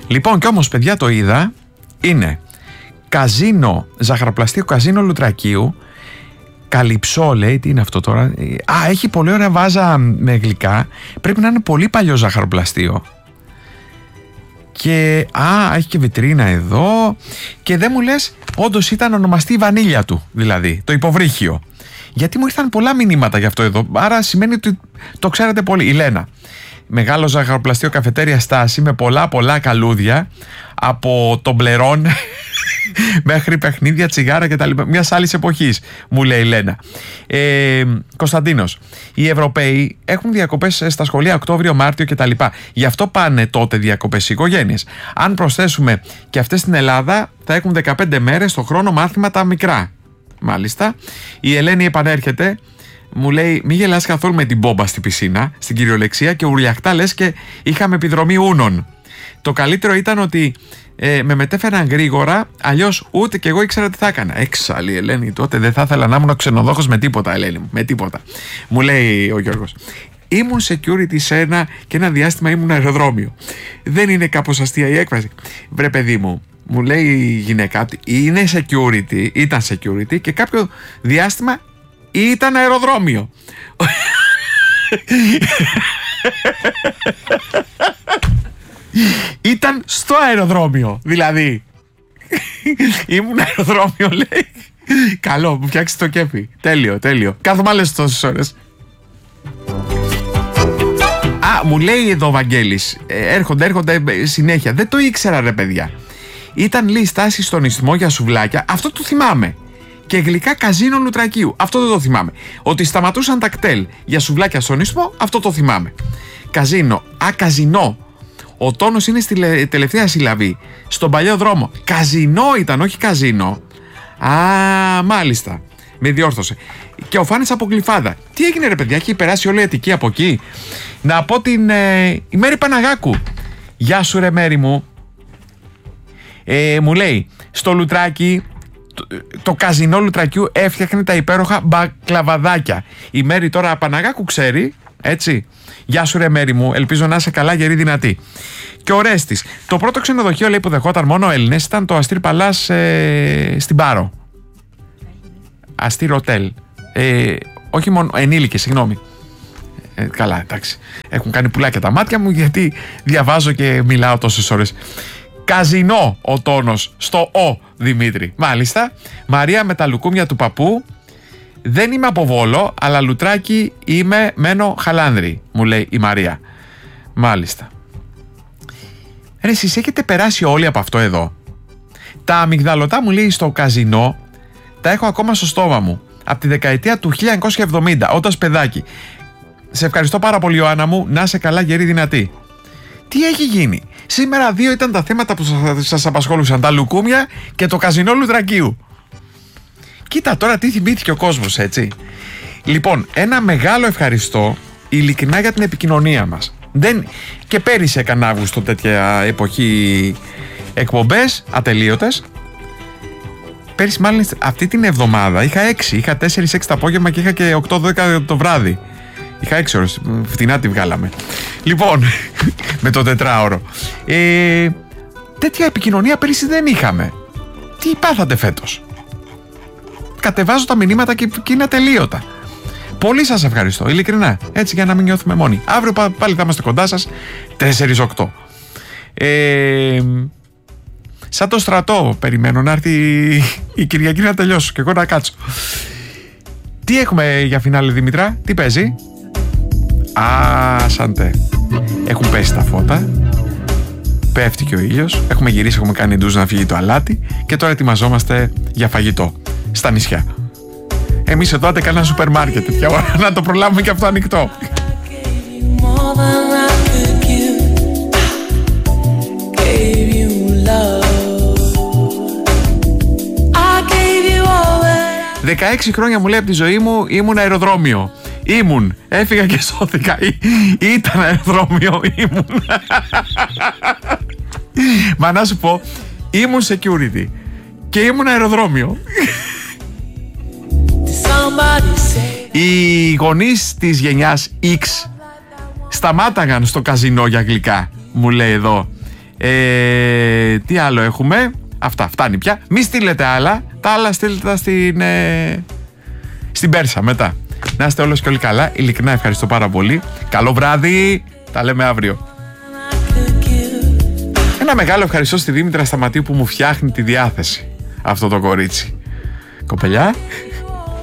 Λοιπόν, και όμως παιδιά το είδα, είναι καζίνο, ζαχαροπλαστείο καζίνο Λουτρακίου, Καλυψό λέει, τι είναι αυτό τώρα? Έχει πολύ ωραία βάζα με γλυκά, πρέπει να είναι πολύ παλιό ζαχαροπλαστείο. Και έχει και βιτρίνα εδώ. Και δεν μου λες, όντως ήταν ονομαστή η βανίλια του, δηλαδή το υποβρύχιο. Γιατί μου ήρθαν πολλά μηνύματα γι' αυτό εδώ. Άρα σημαίνει ότι το ξέρετε πολύ. Η Λένα, μεγάλο ζαχαροπλαστείο καφετέρια Στάση, με πολλά καλούδια, από τον Μπλερόν μέχρι παιχνίδια, τσιγάρα κτλ. Μιας άλλης εποχής, μου λέει η Λένα. Κωνσταντίνος, οι Ευρωπαίοι έχουν διακοπές στα σχολεία Οκτώβριο, Μάρτιο κτλ. Γι' αυτό πάνε τότε διακοπές οι οικογένειες. Αν προσθέσουμε και αυτές στην Ελλάδα, θα έχουν 15 μέρες το χρόνο μάθημα μικρά. Μάλιστα. Η Ελένη επανέρχεται, μου λέει: μη γελάς καθόλου με την μπόμπα στην πισίνα, στην κυριολεξία, και ουριαχτά λες και είχαμε επιδρομή ούνων. Το καλύτερο ήταν ότι με μετέφεραν γρήγορα, αλλιώς ούτε κι εγώ ήξερα τι θα έκανα. Έξαλλη Ελένη, τότε δεν θα ήθελα να ήμουν ξενοδόχος με τίποτα, Ελένη μου, με τίποτα. Μου λέει ο Γιώργος: ήμουν security σε ένα διάστημα ήμουν αεροδρόμιο. Δεν είναι κάπως αστεία η έκφραση? Βρε παιδί μου, μου λέει η γυναίκα, ήταν security και κάποιο διάστημα ήταν αεροδρόμιο. Ήταν στο αεροδρόμιο, δηλαδή. Ήμουν αεροδρόμιο, λέει. Καλό, μου φτιάξει το κέφι. Τέλειο. Κάθομαι άλλες τόσες ώρες. Μου λέει εδώ ο Βαγγέλης, έρχονται συνέχεια. Δεν το ήξερα, ρε παιδιά. Ήταν, λέει, στάση στον Ισθμό για σουβλάκια. Αυτό το θυμάμαι. Και γλυκά καζίνο Λουτρακίου. Αυτό δεν το θυμάμαι. Ότι σταματούσαν τα κτέλ για σουβλάκια στον Ισθμό. Αυτό το θυμάμαι. Καζίνο. Καζινό. Ο τόνος είναι στη τελευταία συλλαβή. Στον παλιό δρόμο. Καζινό ήταν, όχι καζίνο. Μάλιστα. Με διόρθωσε. Και ο Φάνης από Γλυφάδα. Τι έγινε, ρε παιδιά, έχει περάσει όλη η Αττική από εκεί? Να πω η Μέρη Παναγάκου. Γεια σου, ρε Μέρη μου. Μου λέει, στο Λουτράκι, το καζινό Λουτρακιού έφτιαχνε τα υπέροχα μπακλαβαδάκια. Η Μέρη τώρα Παναγάκου ξέρει, έτσι. Γεια σου, ρε Μέρη μου, ελπίζω να είσαι καλά, γερή, δυνατή. Και ο Ρέστης, το πρώτο ξενοδοχείο, λέει, που δεχόταν μόνο Έλληνες ήταν το Αστήρ Παλάς στην Πάρο. Αστήρ Οτέλ. Όχι μόνο ενήλικες, συγγνώμη. Καλά, εντάξει. Έχουν κάνει πουλάκια τα μάτια μου, γιατί διαβάζω και μιλάω τόσες ώρες. Καζινό ο τόνος στο Ο, Δημήτρη. Μάλιστα. Μαρία με τα λουκούμια του παππού. Δεν είμαι από Βόλο, αλλά Λουτράκι είμαι, μένω Χαλάνδρη, μου λέει η Μαρία. Μάλιστα. Ρε, εσείς έχετε περάσει όλοι από αυτό εδώ? Τα αμυγδαλωτά, μου λέει, στο καζινό τα έχω ακόμα στο στόμα μου. Από τη δεκαετία του 1970, όταν παιδάκι. Σε ευχαριστώ πάρα πολύ, Ιωάννα μου. Να είσαι καλά, γερή, δυνατή. Τι έχει γίνει? Σήμερα 2 ήταν τα θέματα που σας απασχολούσαν. Τα λουκούμια και το καζινό Λουτρακίου. Κοίτα τώρα τι θυμήθηκε ο κόσμος, έτσι. Λοιπόν, ένα μεγάλο ευχαριστώ ειλικρινά για την επικοινωνία μας. Και πέρυσι έκανα Αύγουστο τέτοια εποχή εκπομπές ατελείωτες. Πέρυσι, μάλλον αυτή την εβδομάδα είχα 6. Είχα 4-6 το απόγευμα και είχα και 8-10 το βράδυ. Είχα 6 ώρες. Φτηνά τη βγάλαμε. Λοιπόν, με το 4ωρο. Τέτοια επικοινωνία πέρυσι δεν είχαμε. Τι πάθατε φέτος? Κατεβάζω τα μηνύματα και είναι ατελείωτα. Πολύ σας ευχαριστώ, ειλικρινά. Έτσι, για να μην νιώθουμε μόνοι. Αύριο πάλι θα είμαστε κοντά σας, 4-8. Σαν το στρατό περιμένω να έρθει η Κυριακή να τελειώσω και εγώ να κάτσω. Τι έχουμε για φινάλε, Δημητρά? Τι παίζει? Σαντέ. Έχουν πέσει τα φώτα, πέφτει και ο ήλιος, έχουμε γυρίσει, έχουμε κάνει ντουζ να φύγει το αλάτι και τώρα ετοιμαζόμαστε για φαγητό στα νησιά. Εμείς εδώ άντε κανένα σούπερ μάρκετ τέτοια ώρα, να το προλάβουμε και αυτό ανοιχτό. 16 χρόνια, μου λέει, από τη ζωή μου ήμουν αεροδρόμιο. Έφυγα και σώθηκα. Ήταν αεροδρόμιο, ήμουν. Μα να σου πω, ήμουν security και ήμουν αεροδρόμιο. Οι γονείς της γενιάς X σταμάταγαν στο καζινό για γλυκά, μου λέει εδώ Τι άλλο έχουμε? Αυτά, φτάνει πια. Μη στείλετε άλλα. Τα άλλα στείλτε τα στην Πέρσα μετά. Να είστε όλος και όλοι καλά. Ειλικρινά ευχαριστώ πάρα πολύ. Καλό βράδυ. Τα λέμε αύριο. Ένα μεγάλο ευχαριστώ στη Δήμητρα Σταματίου που μου φτιάχνει τη διάθεση αυτό το κορίτσι. Κοπελιά.